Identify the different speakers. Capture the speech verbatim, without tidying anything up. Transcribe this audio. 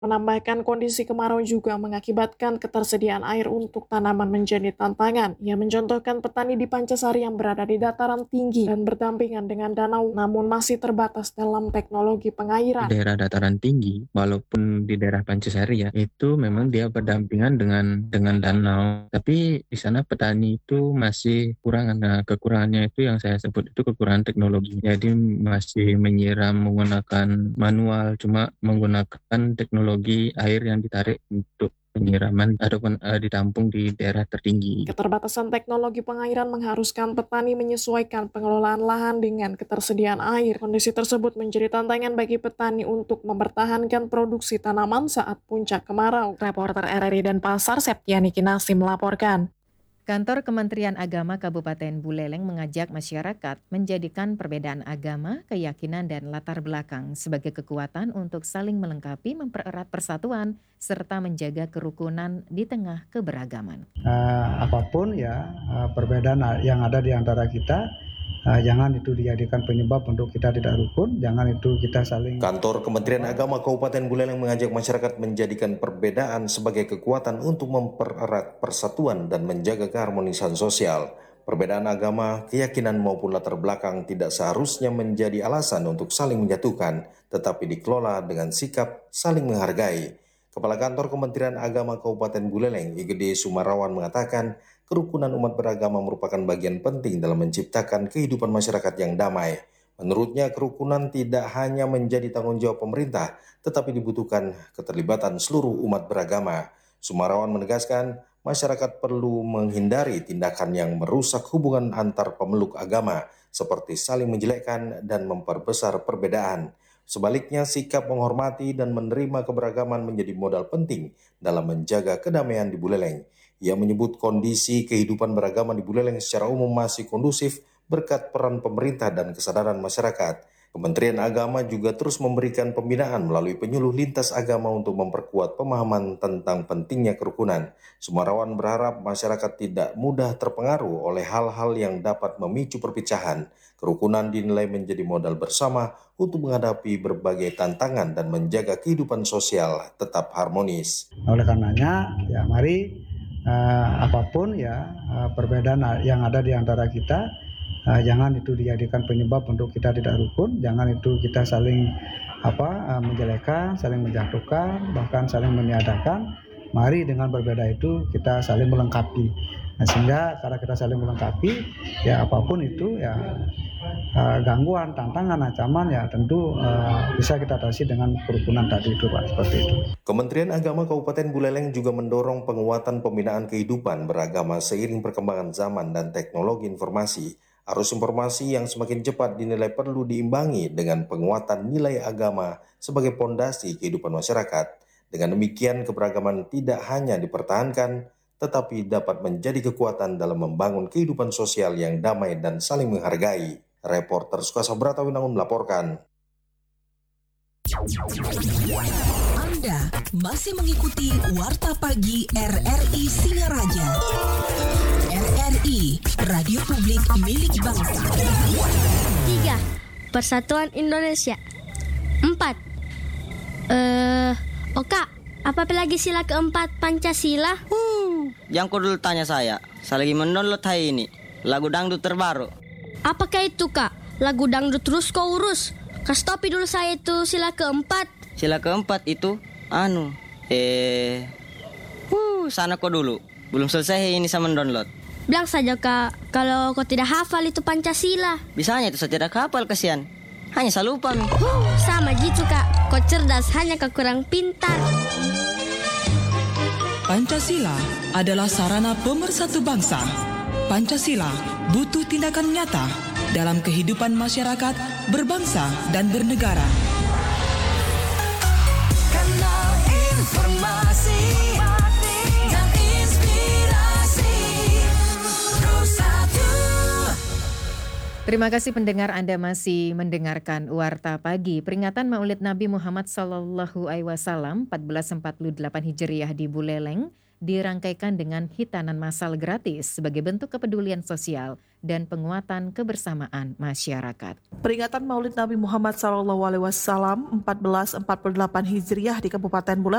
Speaker 1: Menambahkan kondisi kemarau juga mengakibatkan ketersediaan air untuk tanaman menjadi tantangan. Ia mencontohkan petani di Pancasari yang berada di dataran tinggi dan berdampingan dengan danau namun masih terbatas dalam teknologi
Speaker 2: Di
Speaker 1: pengairan.
Speaker 2: daerah dataran tinggi, walaupun di daerah Pancasari ya, itu memang dia berdampingan dengan dengan danau. Tapi di sana petani itu masih kurang, nah kekurangannya itu yang saya sebut itu kekurangan teknologi. Jadi masih menyiram menggunakan manual, cuma menggunakan teknologi air yang ditarik untuk penyiraman ataupun uh, ditampung di daerah tertinggi.
Speaker 1: Keterbatasan teknologi pengairan mengharuskan petani menyesuaikan pengelolaan lahan dengan ketersediaan air. Kondisi tersebut menjadi tantangan bagi petani untuk mempertahankan produksi tanaman saat puncak kemarau. Reporter R R I Denpasar, Septiani Kinasi melaporkan.
Speaker 3: Kantor Kementerian Agama Kabupaten Buleleng mengajak masyarakat menjadikan perbedaan agama, keyakinan, dan latar belakang sebagai kekuatan untuk saling melengkapi, mempererat persatuan, serta menjaga kerukunan di tengah keberagaman.
Speaker 4: Uh, apapun ya uh, perbedaan yang ada di antara kita, uh, jangan itu dijadikan penyebab untuk kita tidak rukun, jangan itu kita saling...
Speaker 5: Kantor Kementerian Agama Kabupaten Buleleng mengajak masyarakat menjadikan perbedaan sebagai kekuatan untuk mempererat persatuan dan menjaga keharmonisan sosial. Perbedaan agama, keyakinan maupun latar belakang tidak seharusnya menjadi alasan untuk saling menjatuhkan, tetapi dikelola dengan sikap saling menghargai. Kepala Kantor Kementerian Agama Kabupaten Buleleng, I G D Sumarawan mengatakan, kerukunan umat beragama merupakan bagian penting dalam menciptakan kehidupan masyarakat yang damai. Menurutnya, kerukunan tidak hanya menjadi tanggung jawab pemerintah, tetapi dibutuhkan keterlibatan seluruh umat beragama. Sumarawan menegaskan, masyarakat perlu menghindari tindakan yang merusak hubungan antar pemeluk agama, seperti saling menjelekkan dan memperbesar perbedaan. Sebaliknya, sikap menghormati dan menerima keberagaman menjadi modal penting dalam menjaga kedamaian di Buleleng. Ia menyebut kondisi kehidupan beragama di Buleleng secara umum masih kondusif berkat peran pemerintah dan kesadaran masyarakat. Kementerian Agama juga terus memberikan pembinaan melalui penyuluh lintas agama untuk memperkuat pemahaman tentang pentingnya kerukunan. Sumarawan berharap masyarakat tidak mudah terpengaruh oleh hal-hal yang dapat memicu perpecahan. Kerukunan dinilai menjadi modal bersama untuk menghadapi berbagai tantangan dan menjaga kehidupan sosial tetap harmonis.
Speaker 4: Oleh karenanya, ya mari uh, apapun ya uh, perbedaan yang ada di antara kita, Uh, jangan itu dijadikan penyebab untuk kita tidak rukun, jangan itu kita saling apa uh, menjelekkan, saling menjatuhkan, bahkan saling meniadakan. Mari dengan berbeda itu kita saling melengkapi. Nah, sehingga karena kita saling melengkapi, ya apapun itu ya uh, gangguan, tantangan, ancaman ya tentu uh, bisa kita atasi dengan kerukunan tadi itu Pak, seperti itu.
Speaker 5: Kementerian Agama Kabupaten Buleleng juga mendorong penguatan pembinaan kehidupan beragama seiring perkembangan zaman dan teknologi informasi. Arus informasi yang semakin cepat dinilai perlu diimbangi dengan penguatan nilai agama sebagai pondasi kehidupan masyarakat. Dengan demikian, keberagaman tidak hanya dipertahankan, tetapi dapat menjadi kekuatan dalam membangun kehidupan sosial yang damai dan saling menghargai. Reporter Sukasa Bratawinangun melaporkan.
Speaker 6: Anda masih mengikuti Warta Pagi R R I Singaraja. R R I, Radio Publik Milik Bangsa.
Speaker 7: Tiga, Persatuan Indonesia. Empat, eh, Oka, apa lagi sila keempat Pancasila?
Speaker 8: Uh, yang kau dulu tanya saya, saya lagi mendownload hari ini lagu dangdut terbaru.
Speaker 7: Apakah itu Kak? Lagu dangdut terus kau urus. Kasih topi dulu saya itu sila keempat.
Speaker 8: Sila keempat itu, anu, eh, uh, sana kau dulu. Belum selesai ini saya mendownload.
Speaker 7: Bilang saja Kak, kalau kau tidak hafal itu Pancasila.
Speaker 8: Bisanya itu saya tidak hafal, kasihan. Hanya saya lupa mi.
Speaker 7: Huh, sama gitu Kak, kau cerdas hanya kau kurang pintar.
Speaker 6: Pancasila adalah sarana pemersatu bangsa. Pancasila butuh tindakan nyata dalam kehidupan masyarakat, berbangsa dan bernegara.
Speaker 9: Kanal informasi dan inspirasi.
Speaker 3: Terima kasih pendengar, Anda masih mendengarkan Warta Pagi. Peringatan Maulid Nabi Muhammad Sallallahu Alaihi Wasallam seribu empat ratus empat puluh delapan Hijriah di Buleleng dirangkaikan dengan hitanan massal gratis sebagai bentuk kepedulian sosial dan penguatan kebersamaan masyarakat.
Speaker 10: Peringatan Maulid Nabi Muhammad Sallallahu Alaihi Wasallam seribu empat ratus empat puluh delapan Hijriah di Kabupaten Buleleng